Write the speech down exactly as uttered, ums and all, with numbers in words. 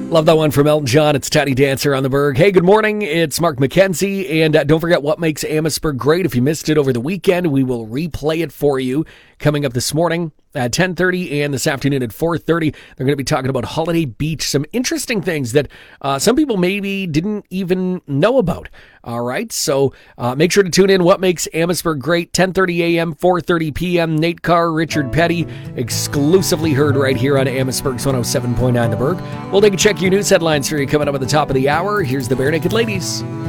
Love that one from Elton John. It's Tiny Dancer on the Berg. Hey, good morning. It's Mark McKenzie. And uh, don't forget what makes Amherstburg great. If you missed it over the weekend, we will replay it for you coming up this morning at ten thirty and this afternoon at four thirty. They're going to be talking about Holiday Beach, some interesting things that uh, some people maybe didn't even know about. All right, so uh, make sure to tune in. What makes Amherstburg great? ten thirty a.m., four thirty p.m. Nate Carr, Richard Petty, exclusively heard right here on Amherstburg's one oh seven point nine The Berg. We'll take a check your news headlines for you coming up at the top of the hour. Here's the Bare Naked Ladies.